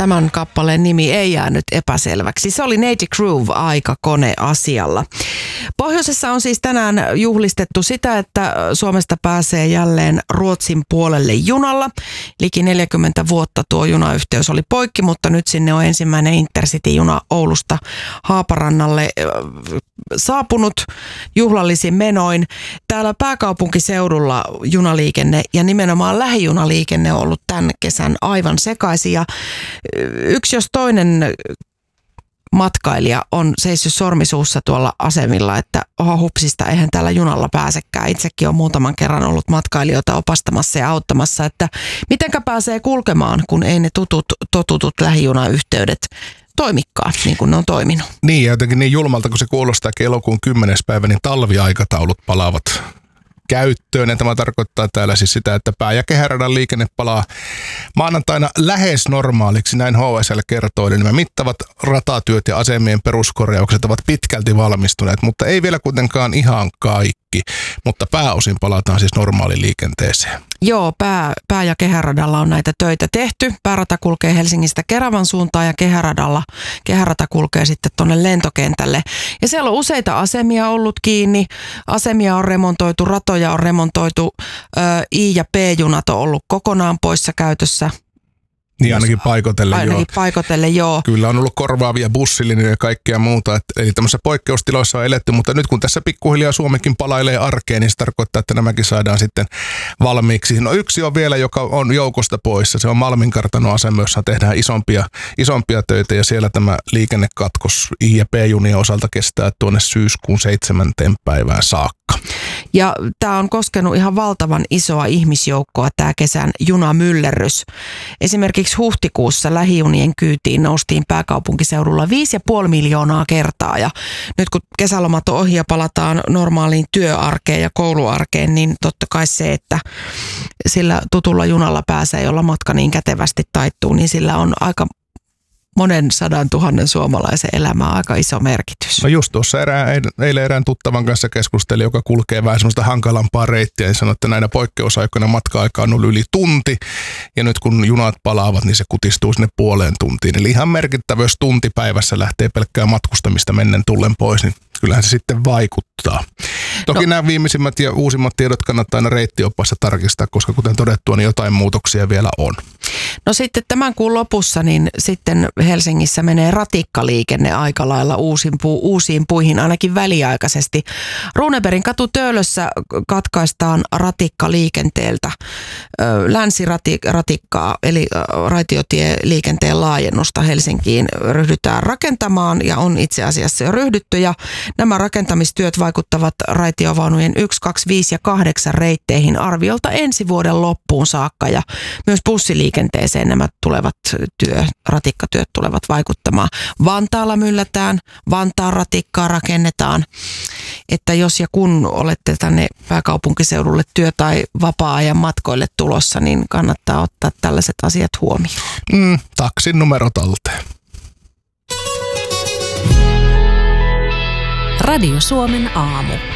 tämän kappaleen nimi ei jäänyt epäselväksi. Se oli Native Groove aikakone asialla. Pohjoisessa on siis tänään juhlistettu sitä, että Suomesta pääsee jälleen Ruotsin puolelle junalla. Liki 40 vuotta tuo junayhteys oli poikki, mutta nyt sinne on ensimmäinen Intercity-juna Oulusta Haaparannalle saapunut juhlallisin menoin. Täällä pääkaupunkiseudulla junaliikenne ja nimenomaan lähijunaliikenne on ollut tämän kesän aivan sekaisin. Ja yksi jos toinen matkailija on seissyt sormisuussa tuolla asemilla, että hupsista, eihän täällä junalla pääsekään. Itsekin on muutaman kerran ollut matkailijoita opastamassa ja auttamassa, että mitenkä pääsee kulkemaan, kun ei ne totutut lähijunayhteydet toimikaan niin kuin ne on toiminut. Niin, ja jotenkin niin julmalta, kun se kuulostaa elokuun 10. päivä, niin talviaikataulut palaavat käyttöön. Ja tämä tarkoittaa täällä siis sitä, että pää- ja kehäradan liikenne palaa maanantaina lähes normaaliksi, näin HSL kertoo. Eli nämä mittavat ratatyöt ja asemien peruskorjaukset ovat pitkälti valmistuneet, mutta ei vielä kuitenkaan ihan kaikki. Mutta pääosin palataan siis normaaliliikenteeseen. Joo, pää- ja kehäradalla on näitä töitä tehty. Päärata kulkee Helsingistä Keravan suuntaan ja kehärata kulkee sitten tuonne lentokentälle. Ja siellä on useita asemia ollut kiinni. Asemia on remontoitu, ratoja on remontoitu. I- ja P-junat on ollut kokonaan poissa käytössä. Niin ainakin paikotellen, joo. Kyllä on ollut korvaavia bussilinjoja ja kaikkea muuta. Eli tämmöisissä poikkeustiloissa on eletty, mutta nyt kun tässä pikkuhiljaa Suomikin palailee arkeen, niin se tarkoittaa, että nämäkin saadaan sitten valmiiksi. No yksi on vielä, joka on joukosta poissa. Se on Malminkartano-asema, jossa tehdään isompia töitä ja siellä tämä liikennekatkos I- ja P-junien osalta kestää tuonne syyskuun 7. päivään saakka. Ja tämä on koskenut ihan valtavan isoa ihmisjoukkoa tämä kesän junamyllerrys. Esimerkiksi huhtikuussa lähijunien kyytiin noustiin pääkaupunkiseudulla 5,5 miljoonaa kertaa. Ja nyt kun kesälomat on ohi ja palataan normaaliin työarkeen ja kouluarkeen, niin totta kai se, että sillä tutulla junalla pääsee, jolla matka niin kätevästi taittuu, niin sillä on aika monen 100 000 suomalaisen elämään aika iso merkitys. No just tuossa eilen erään tuttavan kanssa keskusteli, joka kulkee vähän semmoista hankalampaa reittiä, niin sanoi, että näinä poikkeusaikoina matka-aika on ollut yli tunti, ja nyt kun junat palaavat, niin se kutistuu sinne puoleen tuntiin. Eli ihan merkittävä, jos tunti päivässä lähtee pelkkää matkustamista mennen tullen pois, niin kyllähän se sitten vaikuttaa. Toki nämä viimeisimmät ja uusimmat tiedot kannattaa aina reittioppaassa tarkistaa, koska kuten todettua, niin jotain muutoksia vielä on. No sitten tämän kuun lopussa, niin sitten Helsingissä menee ratikkaliikenne aika lailla uusiin puihin, ainakin väliaikaisesti. Runebergin katu Töölössä katkaistaan ratikkaliikenteeltä länsiratikkaa, eli raitiotieliikenteen laajennusta Helsinkiin ryhdytään rakentamaan ja on itse asiassa jo ryhdytty. Ja nämä rakentamistyöt vaikuttavat raitiovaunujen 1, 2, 5 ja 8 reitteihin arviolta ensi vuoden loppuun saakka ja myös bussiliikenteeseen nämä tulevat ratikkatyöt tulevat vaikuttamaan. Vantaalla myllätään, Vantaan ratikkaa rakennetaan, että jos ja kun olette tänne pääkaupunkiseudulle työ- tai vapaa-ajan matkoille tulossa, niin kannattaa ottaa tällaiset asiat huomioon. Taksin numero talteen. Radio Suomen aamu.